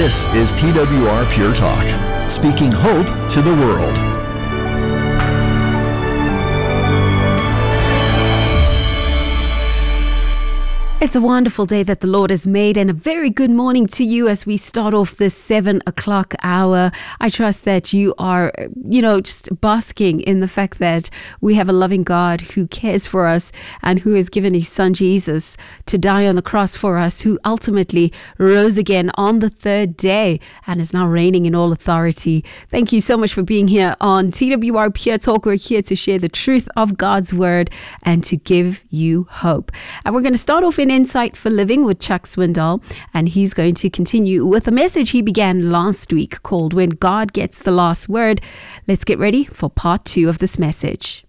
This is TWR Pure Talk, speaking hope to the world. It's a wonderful day that the Lord has made, and a very good morning to you as we start off this 7 o'clock hour. I trust that you are, just basking in the fact that we have a loving God who cares for us and who has given his son Jesus to die on the cross for us, who ultimately rose again on the third day and is now reigning in all authority. Thank you so much for being here on TWR Pure Talk. We're here to share the truth of God's word and to give you hope. And we're going to start off in Insight for Living with Chuck Swindoll, and he's going to continue with a message he began last week called When God Gets the Last Word. Let's get ready for part 2 of this message.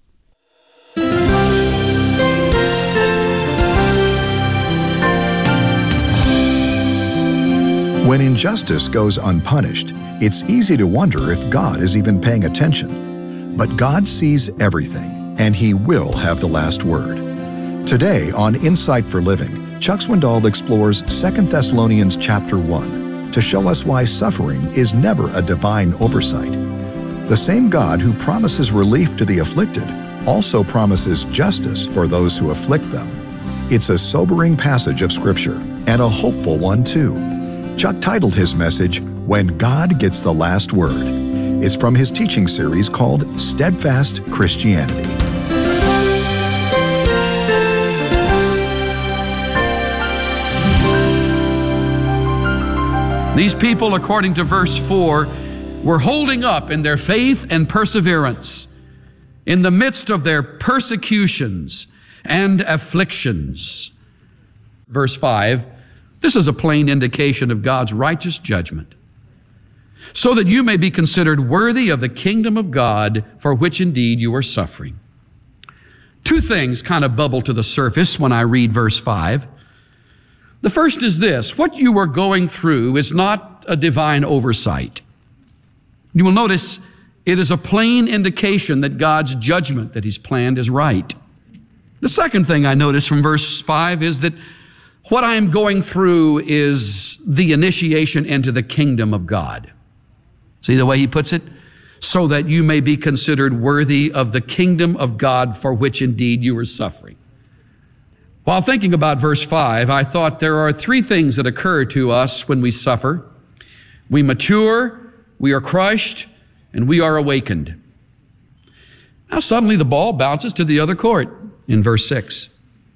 When injustice goes unpunished, it's easy to wonder if God is even paying attention. But God sees everything, and He will have the last word. Today on Insight for Living, Chuck Swindoll explores 2 Thessalonians chapter 1 to show us why suffering is never a divine oversight. The same God who promises relief to the afflicted also promises justice for those who afflict them. It's a sobering passage of Scripture, and a hopeful one too. Chuck titled his message, When God Gets the Last Word. It's from his teaching series called Steadfast Christianity. These people, according to verse 4, were holding up in their faith and perseverance in the midst of their persecutions and afflictions. Verse 5, this is a plain indication of God's righteous judgment, so that you may be considered worthy of the kingdom of God, for which indeed you are suffering. Two things kind of bubble to the surface when I read verse 5. The first is this: what you are going through is not a divine oversight. You will notice it is a plain indication that God's judgment that He's planned is right. The second thing I notice from verse 5 is that what I am going through is the initiation into the kingdom of God. See the way he puts it? So that you may be considered worthy of the kingdom of God, for which indeed you are suffering. While thinking about verse 5, I thought there are three things that occur to us when we suffer. We mature, we are crushed, and we are awakened. Now suddenly the ball bounces to the other court in verse 6.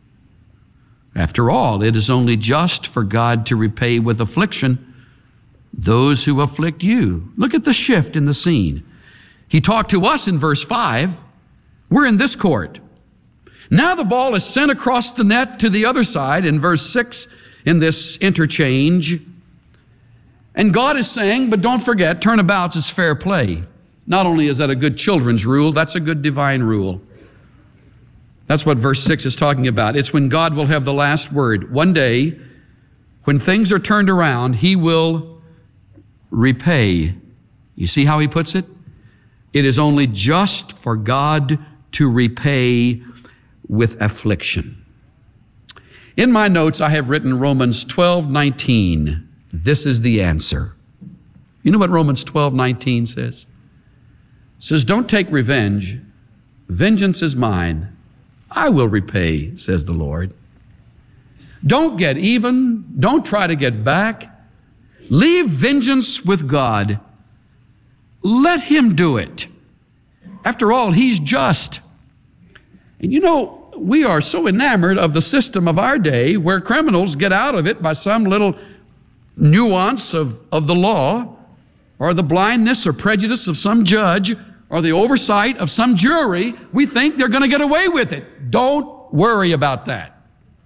After all, it is only just for God to repay with affliction those who afflict you. Look at the shift in the scene. He talked to us in verse 5. We're in this court. Now the ball is sent across the net to the other side in verse 6 in this interchange. And God is saying, but don't forget, turnabout's is fair play. Not only is that a good children's rule, that's a good divine rule. That's what verse 6 is talking about. It's when God will have the last word. One day, when things are turned around, He will repay. You see how he puts it? It is only just for God to repay with affliction. In my notes, I have written Romans 12:19. This is the answer. You know what Romans 12:19 says? It says, don't take revenge. Vengeance is mine. I will repay, says the Lord. Don't get even. Don't try to get back. Leave vengeance with God. Let Him do it. After all, He's just. And we are so enamored of the system of our day where criminals get out of it by some little nuance of the law, or the blindness or prejudice of some judge, or the oversight of some jury. We think they're going to get away with it. Don't worry about that.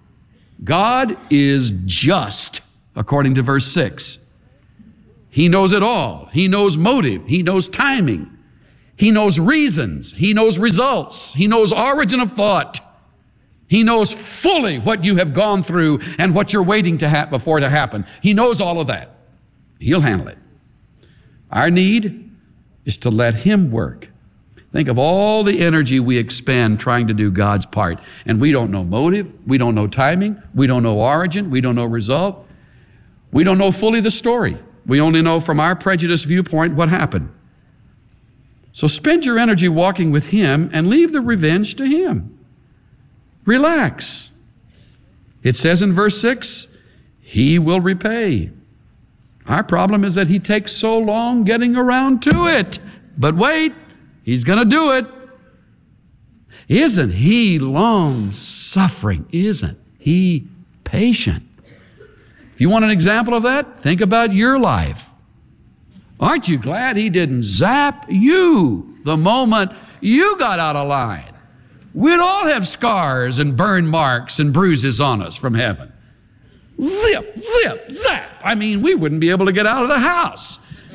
God is just, according to verse 6. He knows it all. He knows motive. He knows timing. He knows reasons. He knows results. He knows origin of thought. He knows fully what you have gone through and what you're waiting before to happen. He knows all of that. He'll handle it. Our need is to let Him work. Think of all the energy we expend trying to do God's part. And we don't know motive. We don't know timing. We don't know origin. We don't know result. We don't know fully the story. We only know from our prejudiced viewpoint what happened. So spend your energy walking with Him and leave the revenge to Him. Relax. It says in verse 6, He will repay. Our problem is that He takes so long getting around to it. But wait, He's going to do it. Isn't He long-suffering? Isn't He patient? If you want an example of that, think about your life. Aren't you glad He didn't zap you the moment you got out of line? We'd all have scars and burn marks and bruises on us from heaven. Zip, zip, zap. I mean, we wouldn't be able to get out of the house.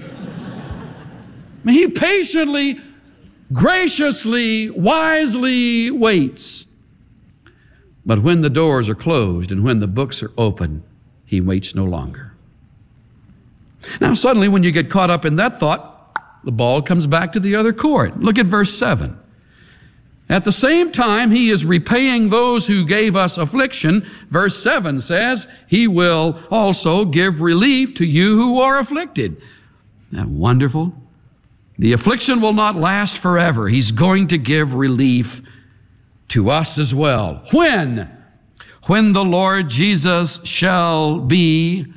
He patiently, graciously, wisely waits. But when the doors are closed and when the books are open, He waits no longer. Now suddenly when you get caught up in that thought, the ball comes back to the other court. Look at verse 7. At the same time, He is repaying those who gave us affliction. Verse 7 says, He will also give relief to you who are afflicted. Isn't that wonderful? The affliction will not last forever. He's going to give relief to us as well. When? When the Lord Jesus shall be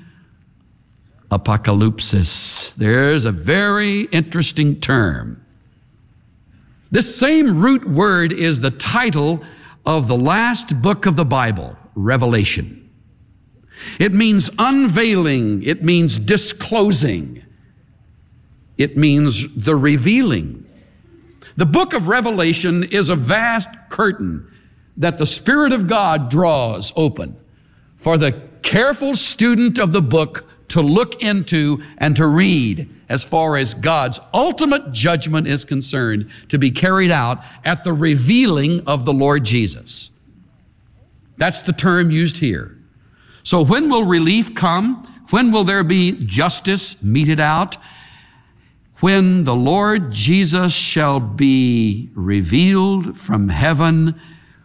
apocalypsis. There's a very interesting term. This same root word is the title of the last book of the Bible, Revelation. It means unveiling. It means disclosing. It means the revealing. The book of Revelation is a vast curtain that the Spirit of God draws open for the careful student of the book to look into and to read as far as God's ultimate judgment is concerned, to be carried out at the revealing of the Lord Jesus. That's the term used here. So when will relief come? When will there be justice meted out? When the Lord Jesus shall be revealed from heaven.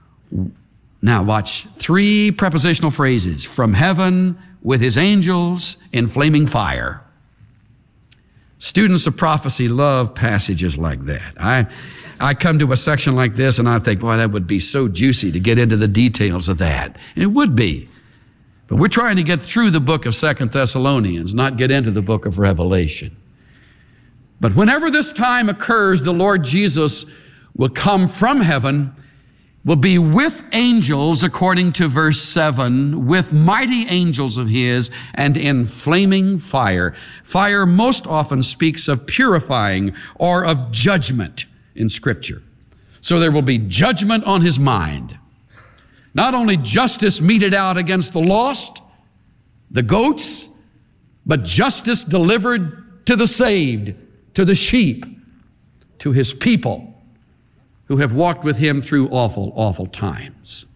Now watch, 3 prepositional phrases. From heaven with His angels in flaming fire. Students of prophecy love passages like that. I come to a section like this and I think, boy, that would be so juicy to get into the details of that. And it would be. But we're trying to get through the book of 2 Thessalonians, not get into the book of Revelation. But whenever this time occurs, the Lord Jesus will come from heaven, will be with angels, according to verse 7, with mighty angels of His, and in flaming fire. Fire most often speaks of purifying or of judgment in Scripture. So there will be judgment on His mind. Not only justice meted out against the lost, the goats, but justice delivered to the saved, to the sheep, to His people who have walked with Him through awful, awful times.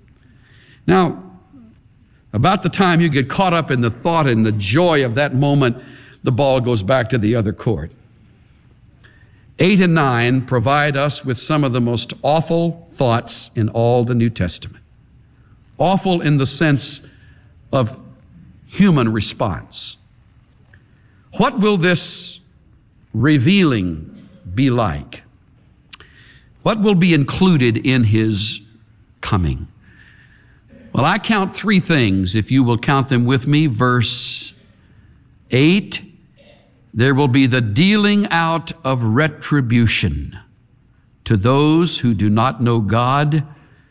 Now, about the time you get caught up in the thought and the joy of that moment, the ball goes back to the other court. 8 and 9 provide us with some of the most awful thoughts in all the New Testament. Awful in the sense of human response. What will this revealing be like? What will be included in His coming? Well, I count 3 things, if you will count them with me. Verse 8, there will be the dealing out of retribution to those who do not know God,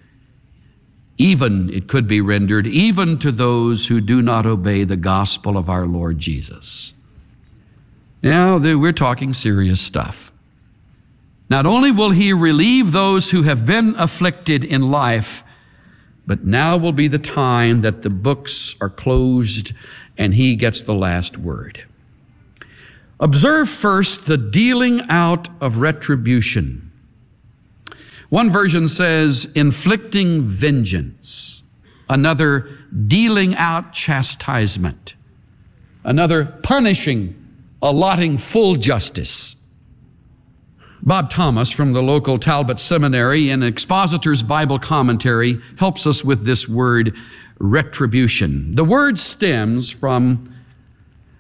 even, it could be rendered, even to those who do not obey the gospel of our Lord Jesus. Now, we're talking serious stuff. Not only will He relieve those who have been afflicted in life, but now will be the time that the books are closed and He gets the last word. Observe first the dealing out of retribution. One version says, inflicting vengeance. Another, dealing out chastisement. Another, punishing, allotting full justice. Bob Thomas from the local Talbot Seminary in Expositor's Bible Commentary helps us with this word retribution. The word stems from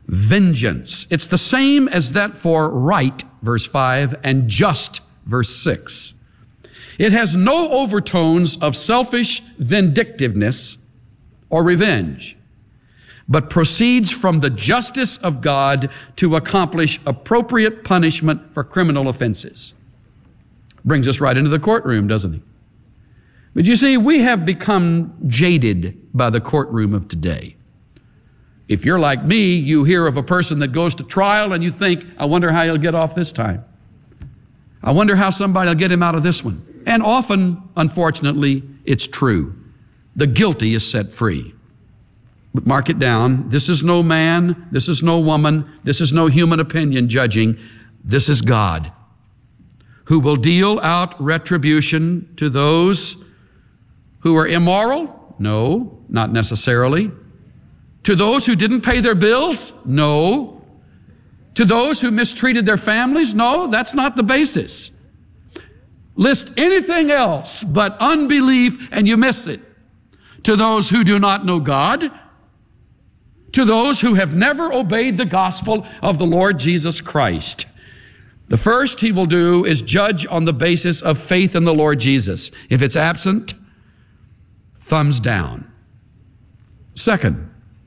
vengeance. It's the same as that for right, verse 5, and just, verse 6. It has no overtones of selfish vindictiveness or revenge, but proceeds from the justice of God to accomplish appropriate punishment for criminal offenses. Brings us right into the courtroom, doesn't he? But you see, we have become jaded by the courtroom of today. If you're like me, you hear of a person that goes to trial and you think, I wonder how he'll get off this time. I wonder how somebody will get him out of this one. And often, unfortunately, it's true. The guilty is set free. But mark it down, this is no man, this is no woman, this is no human opinion judging. This is God, who will deal out retribution to those who are immoral? No, not necessarily. To those who didn't pay their bills? No. To those who mistreated their families? No, that's not the basis. List anything else but unbelief and you miss it. To those who do not know God, to those who have never obeyed the gospel of the Lord Jesus Christ. The first he will do is judge on the basis of faith in the Lord Jesus. If it's absent, thumbs down. Second,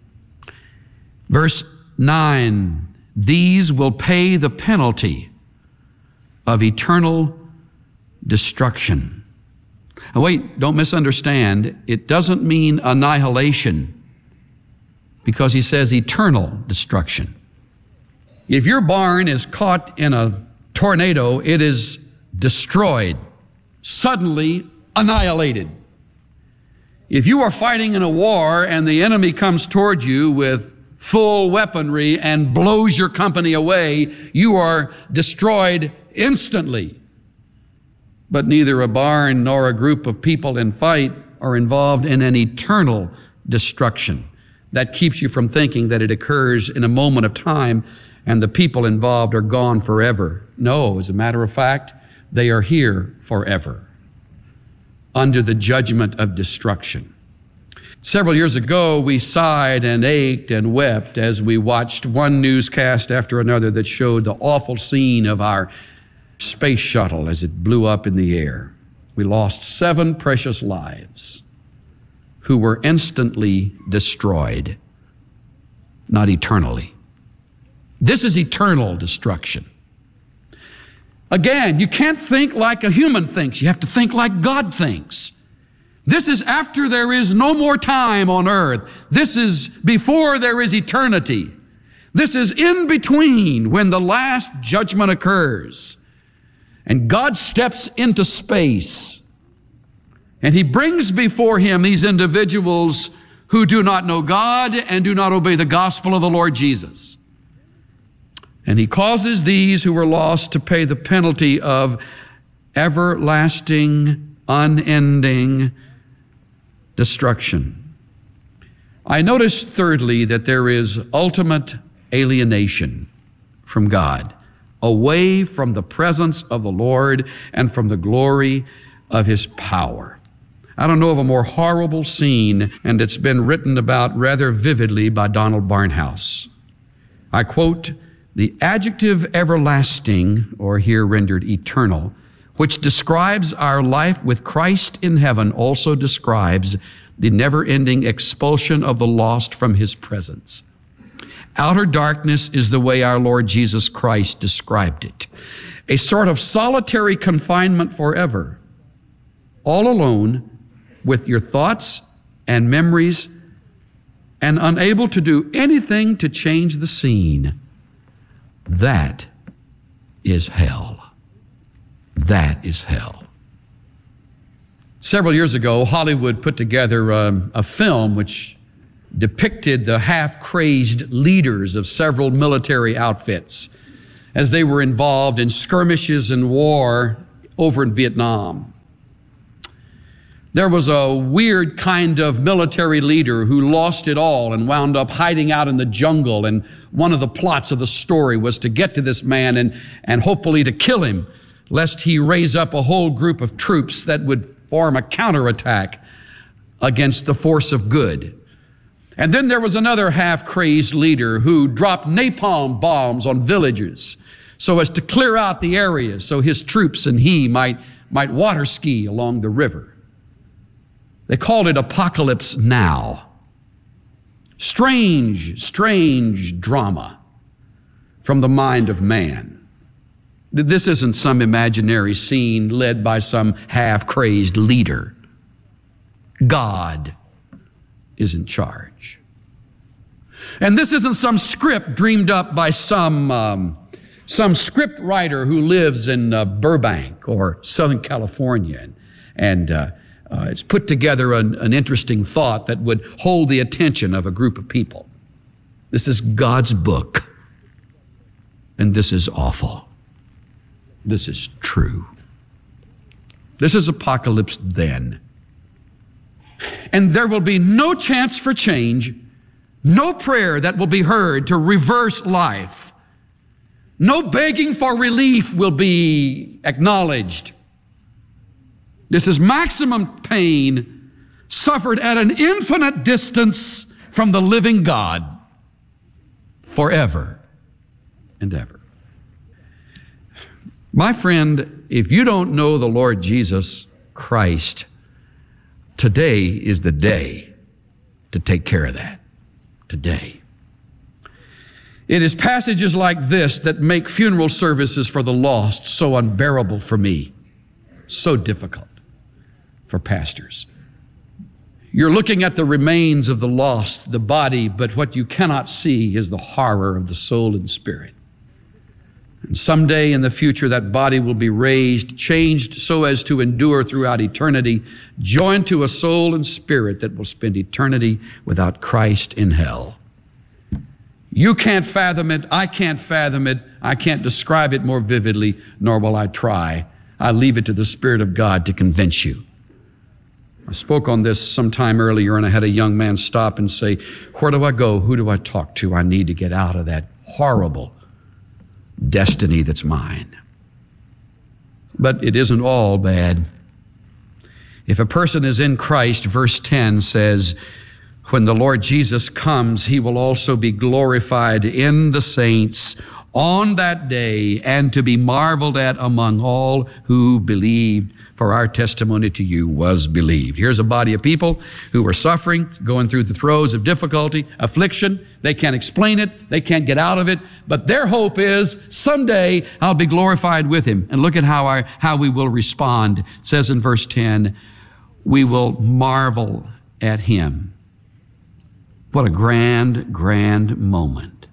verse 9, these will pay the penalty of eternal destruction. Now wait, don't misunderstand. It doesn't mean annihilation, because he says eternal destruction. If your barn is caught in a tornado, it is destroyed, suddenly annihilated. If you are fighting in a war and the enemy comes toward you with full weaponry and blows your company away, you are destroyed instantly. But neither a barn nor a group of people in fight are involved in an eternal destruction. That keeps you from thinking that it occurs in a moment of time and the people involved are gone forever. No, as a matter of fact, they are here forever under the judgment of destruction. Several years ago, we sighed and ached and wept as we watched one newscast after another that showed the awful scene of our space shuttle as it blew up in the air. We lost 7 precious lives who were instantly destroyed, not eternally. This is eternal destruction. Again, you can't think like a human thinks. You have to think like God thinks. This is after there is no more time on earth. This is before there is eternity. This is in between when the last judgment occurs. And God steps into space and he brings before him these individuals who do not know God and do not obey the gospel of the Lord Jesus. And he causes these who were lost to pay the penalty of everlasting, unending destruction. I noticed thirdly that there is ultimate alienation from God, away from the presence of the Lord and from the glory of his power. I don't know of a more horrible scene, and it's been written about rather vividly by Donald Barnhouse. I quote, "The adjective everlasting," or here rendered eternal, which describes our life with Christ in heaven, also describes the never-ending expulsion of the lost from his presence. Outer darkness is the way our Lord Jesus Christ described it. A sort of solitary confinement forever, all alone with your thoughts and memories and unable to do anything to change the scene. That is hell. That is hell. Several years ago, Hollywood put together a film which depicted the half-crazed leaders of several military outfits as they were involved in skirmishes and war over in Vietnam. There was a weird kind of military leader who lost it all and wound up hiding out in the jungle, and one of the plots of the story was to get to this man and hopefully to kill him, lest he raise up a whole group of troops that would form a counterattack against the force of good. And then there was another half-crazed leader who dropped napalm bombs on villages so as to clear out the area so his troops and he might water ski along the river. They called it Apocalypse Now. Strange drama from the mind of man. This isn't some imaginary scene led by some half-crazed leader. God is in charge. And this isn't some script dreamed up by some script writer who lives in Burbank or Southern California and it's put together an interesting thought that would hold the attention of a group of people. This is God's book, and this is awful. This is true. This is Apocalypse then. And there will be no chance for change, no prayer that will be heard to reverse life. No begging for relief will be acknowledged. This is maximum pain suffered at an infinite distance from the living God forever and ever. My friend, if you don't know the Lord Jesus Christ, today is the day to take care of that. Today. It is passages like this that make funeral services for the lost so unbearable for me, so difficult for pastors. You're looking at the remains of the lost, the body, but what you cannot see is the horror of the soul and spirit. And someday in the future, that body will be raised, changed so as to endure throughout eternity, joined to a soul and spirit that will spend eternity without Christ in hell. You can't fathom it. I can't fathom it. I can't describe it more vividly, nor will I try. I leave it to the Spirit of God to convince you. I spoke on this sometime earlier, and I had a young man stop and say, "Where do I go? Who do I talk to? I need to get out of that horrible destiny that's mine." But it isn't all bad. If a person is in Christ, verse 10 says, when the Lord Jesus comes, he will also be glorified in the saints on that day and to be marveled at among all who believed. For our testimony to you was believed. Here's a body of people who were suffering, going through the throes of difficulty, affliction. They can't explain it. They can't get out of it. But their hope is someday I'll be glorified with him. And look at how we will respond. It says in verse 10, we will marvel at him. What a grand moment.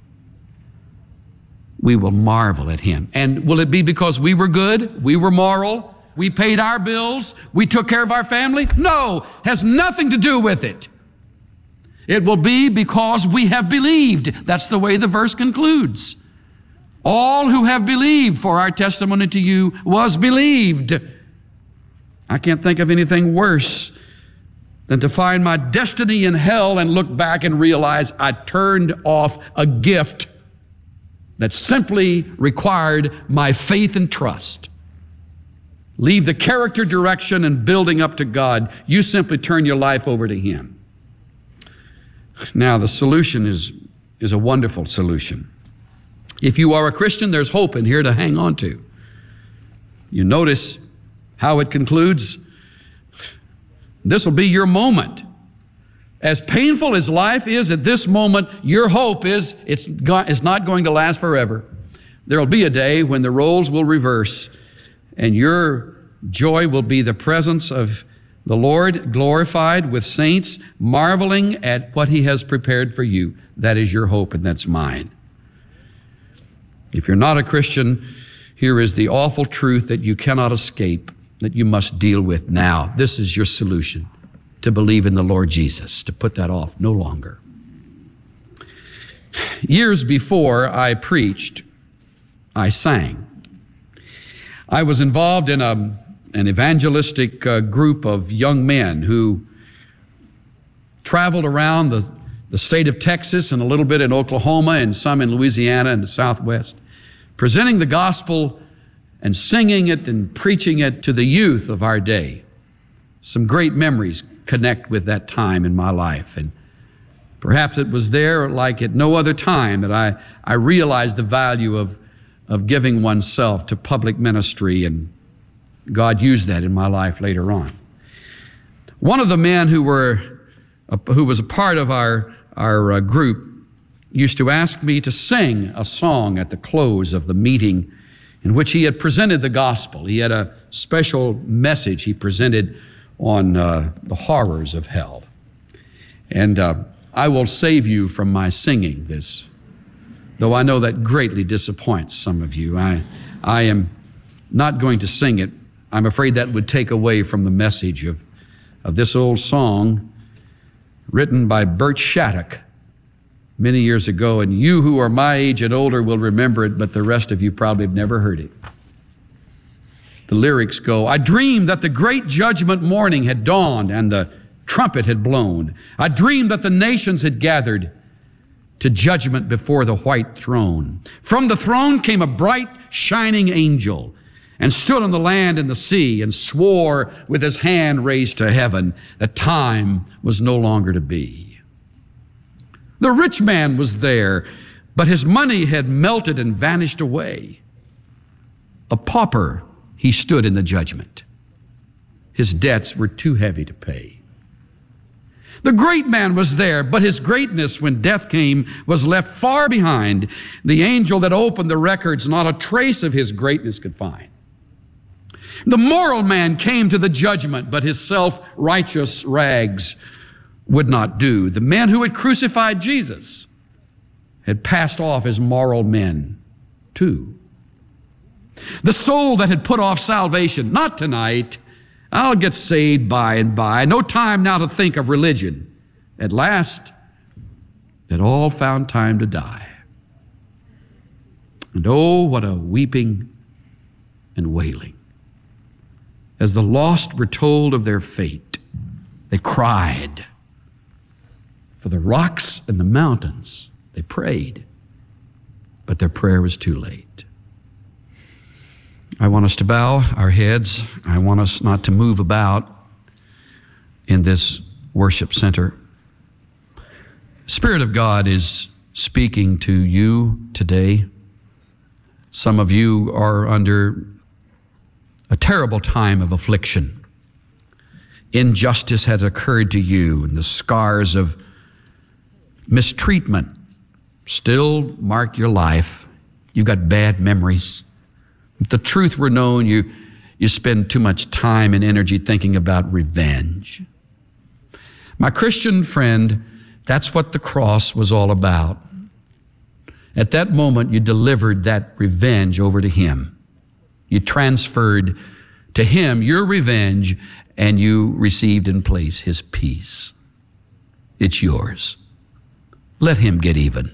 We will marvel at him. And will it be because we were good? We were moral? We paid our bills? We took care of our family? No, has nothing to do with it. It will be because we have believed. That's the way the verse concludes. All who have believed, for our testimony to you was believed. I can't think of anything worse than to find my destiny in hell and look back and realize I turned off a gift that simply required my faith and trust. Leave the character, direction, and building up to God. You simply turn your life over to him. Now, the solution is a wonderful solution. If you are a Christian, there's hope in here to hang on to. You notice how it concludes. This will be your moment. As painful as life is at this moment, your hope is it's not going to last forever. There will be a day when the roles will reverse, and your joy will be the presence of the Lord glorified with saints, marveling at what he has prepared for you. That is your hope, and that's mine. If you're not a Christian, here is the awful truth that you cannot escape, that you must deal with now. This is your solution, to believe in the Lord Jesus, to put that off no longer. Years before I preached, I sang. I was involved in an evangelistic group of young men who traveled around the state of Texas and a little bit in Oklahoma and some in Louisiana and the Southwest, presenting the gospel and singing it and preaching it to the youth of our day. Some great memories connect with that time in my life. And Perhaps it was there like at no other time that I realized the value of giving oneself to public ministry, and God used that in my life later on. One of the men who was a part of our group used to ask me to sing a song at the close of the meeting in which he had presented the gospel. He had a special message he presented on the horrors of hell. And I will save you from my singing this, though I know that greatly disappoints some of you. I am not going to sing it. I'm afraid that would take away from the message of this old song written by Bert Shattuck many years ago, and you who are my age and older will remember it, but the rest of you probably have never heard it. The lyrics go, I dreamed that the great judgment morning had dawned and the trumpet had blown. I dreamed that the nations had gathered to judgment before the white throne. From the throne came a bright, shining angel and stood on the land and the sea and swore with his hand raised to heaven that time was no longer to be. The rich man was there, but his money had melted and vanished away. A pauper, he stood in the judgment. His debts were too heavy to pay. The great man was there, but his greatness, when death came, was left far behind. The angel that opened the records, not a trace of his greatness could find. The moral man came to the judgment, but his self-righteous rags would not do. The men who had crucified Jesus had passed off as moral men too. The soul that had put off salvation, not tonight, I'll get saved by and by, no time now to think of religion. At last, it all found time to die. And oh, what a weeping and wailing. As the lost were told of their fate, they cried. For the rocks and the mountains, they prayed, but their prayer was too late. I want us to bow our heads. I want us not to move about in this worship center. Spirit of God is speaking to you today. Some of you are under a terrible time of affliction. Injustice has occurred to you, and the scars of mistreatment still mark your life. You've got bad memories. If the truth were known, you spend too much time and energy thinking about revenge. My Christian friend, that's what the cross was all about. At that moment, you delivered that revenge over to Him. You transferred to Him your revenge, and you received in place His peace. It's yours. Let Him get even.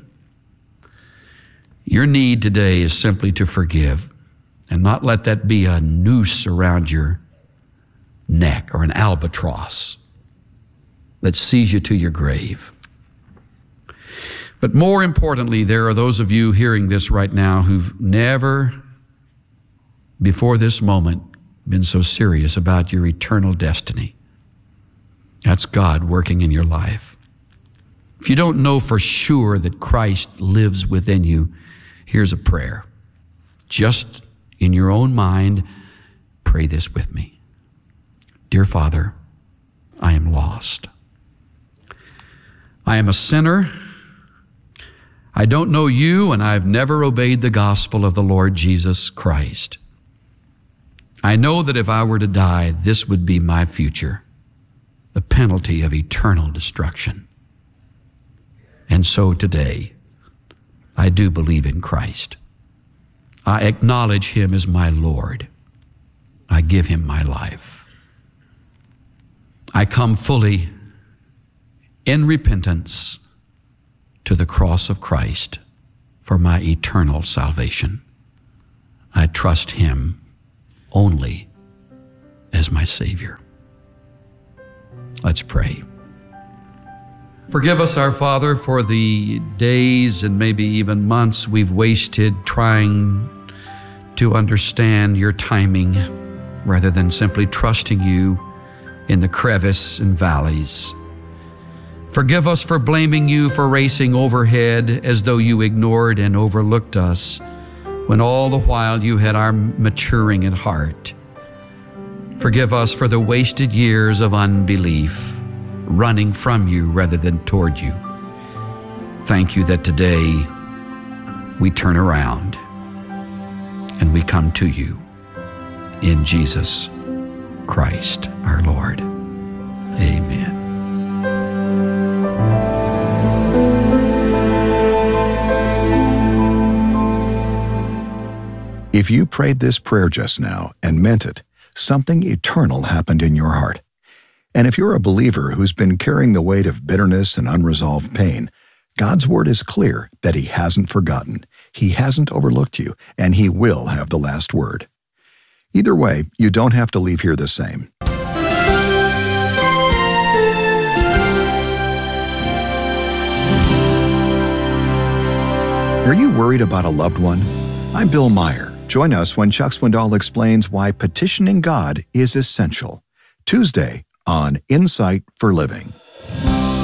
Your need today is simply to forgive and not let that be a noose around your neck or an albatross that sees you to your grave. But more importantly, there are those of you hearing this right now who've never before this moment been so serious about your eternal destiny. That's God working in your life. If you don't know for sure that Christ lives within you, here's a prayer. Just in your own mind, pray this with me. Dear Father, I am lost. I am a sinner. I don't know you, and I've never obeyed the gospel of the Lord Jesus Christ. I know that if I were to die, this would be my future, the penalty of eternal destruction. And so today, I do believe in Christ. I acknowledge Him as my Lord. I give Him my life. I come fully in repentance to the cross of Christ for my eternal salvation. I trust Him only as my Savior. Let's pray. Forgive us, our Father, for the days and maybe even months we've wasted trying to understand your timing rather than simply trusting you in the crevice and valleys. Forgive us for blaming you for racing overhead as though you ignored and overlooked us, when all the while you had our maturing at heart. Forgive us for the wasted years of unbelief, running from you rather than toward you. Thank you that today we turn around and we come to you in Jesus Christ our Lord. Amen. If you prayed this prayer just now and meant it, something eternal happened in your heart. And if you're a believer who's been carrying the weight of bitterness and unresolved pain, God's word is clear that He hasn't forgotten, He hasn't overlooked you, and He will have the last word. Either way, you don't have to leave here the same. Are you worried about a loved one? I'm Bill Meyer. Join us when Chuck Swindoll explains why petitioning God is essential. Tuesday on Insight for Living.